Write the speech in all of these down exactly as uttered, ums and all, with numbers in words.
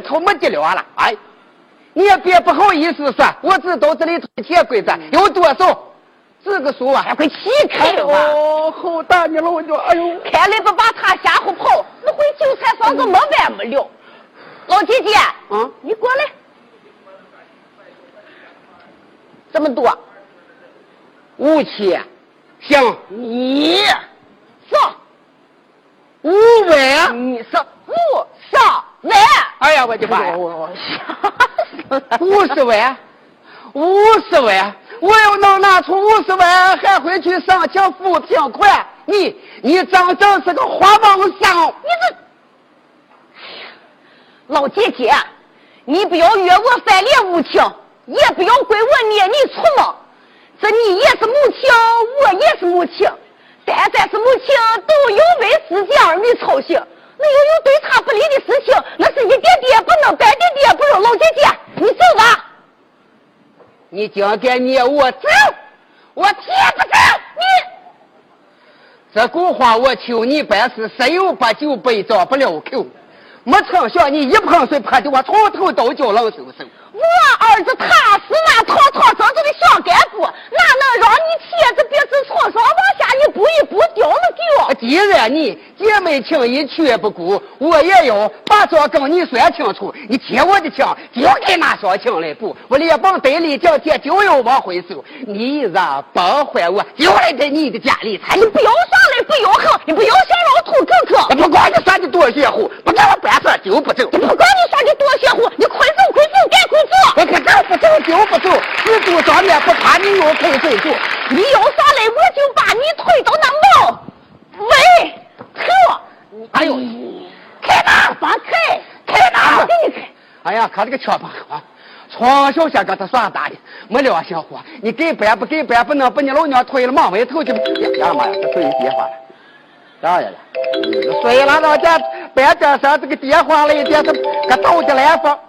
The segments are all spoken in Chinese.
头没得了了。哎，你也别不好意思说，我知道这里头铁柜子有多少。这个书啊，还快起开了吧？ 哦，好大你了，我就哎呦， 开了不把他吓唬跑，那回韭菜房子没完没了。老姐姐， 嗯， 你过来，这么多五千，行， 你上五万， 你上五上万， 哎呀，我的妈呀， 我吓死了， 五十万，五十万。我要能拿出五十万，还会去上抢扶贫款。你你真正是个花王相！ 你这，老姐姐，你不要越我翻脸无情，也不要怪我捏你出毛。这你也是母亲，我也是母亲，三三是母亲，都有为自己儿女操心。那又有对他不利的事情，那是一点点不能，半点点不容。老姐姐，你走吧。 你今天捏我走，我铁不走。你这古话我求你办事，十有八九被着不了口。没成想你一碰水拍的我从头到脚冷飕飕。 我儿子他是那堂堂正正的小干部，哪能让你铁子别子从上往下一步一步掉了掉？ 既然你姐妹情谊却不顾，我也要把这跟你说清楚。你接我的情，就该拿上情来补。我列帮得里交钱就要往回收，你让帮坏我，就来在你的家里才。 你不要上来，不要横，你不要想老土哥哥。 我不管你说的多邪乎，不给我办事就不走。 你不管你说的多邪乎，你快走快走，赶快走。 我可走不走就不走，自助上面不怕你又推水住。 你要上来，我就把你推到那猫喂特。 哎呦， 开门，放开， 开门， 我给你开。 哎呀，看这个缺巴啊！从小先跟他耍大的，没良心活。你给办不给办，不能把你老娘推了往外头去。呀妈呀，这对电话了，啥呀？睡了到家办这事，这个电话了一点，这个头的来风。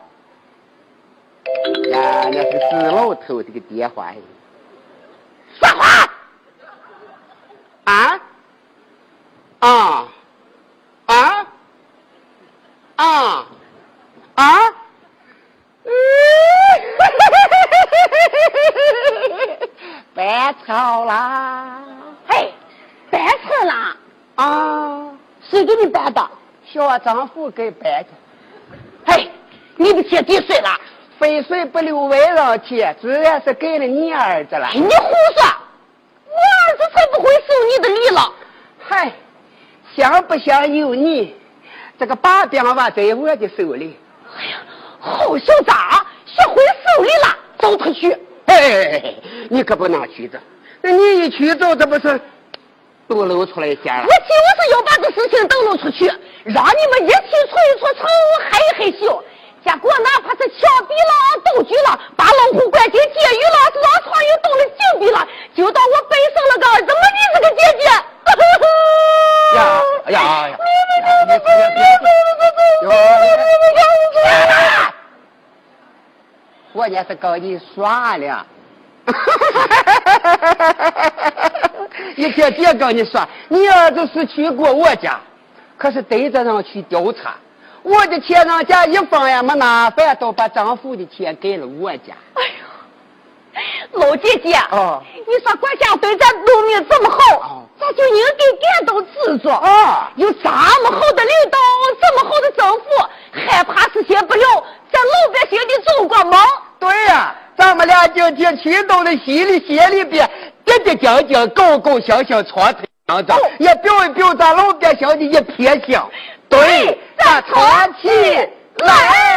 呀，那是死老头这个电话。说话啊啊啊啊啊！办成啦！ 嘿，办成啦！ 啊， 谁给你办的？ 小丈夫给办的。 嘿，你不贴地税了？ 肥水不流外人田，自然是给了你儿子了。 你胡说！我儿子才不会受你的礼了。 嗨，想不想有你？这个把柄娃在我的手里。 哎呀，好小子，学会手里了，走出去！ 嘿，你可不能去走，那你一去走，这不是都露出来些了？ 我就是要把这事情抖露出去，让你们一起搓一搓手，害一害羞。结果哪怕是枪毙了、斗举了，把老虎关进监狱了，让苍蝇动了禁闭了，就当我背生了个儿子，没你这个姐姐。 呀呀呀！我也是跟你耍了，一天天跟你说，你儿子是去过我家，可是对着人去调查。我的钱人家一分也没拿，反倒把丈夫的钱给了我家。 哎呦，老姐姐， 哦， 你说国家对咱农民这么好， 哦， 咱就应该感到知足。 啊， 有这么好的领导，这么好的政府，害怕实现不了咱老百姓的中国梦。 对呀、啊，咱们俩今天去到了西里县里边，跌跌将将，高高兴兴，穿腿上仗，也表一表咱老百姓的一撇心。对，咱唱起来。